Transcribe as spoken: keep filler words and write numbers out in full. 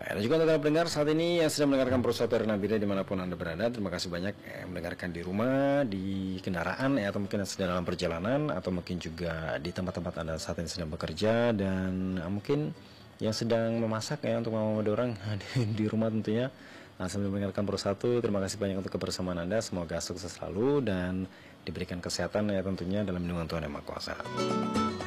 Nah, dan juga untuk Anda pendengar saat ini yang sedang mendengarkan Prosoto Nabila dimanapun Anda berada, terima kasih banyak eh, mendengarkan di rumah, di kendaraan, ya, atau mungkin sedang dalam perjalanan, atau mungkin juga di tempat-tempat Anda saat ini sedang bekerja, dan eh, mungkin yang sedang memasak ya untuk mama orang di, di rumah tentunya. Nah, sambil mendengarkan Prosoto, terima kasih banyak untuk kebersamaan Anda, semoga sukses selalu dan diberikan kesehatan ya tentunya dalam lindungan Tuhan Yang Maha Kuasa.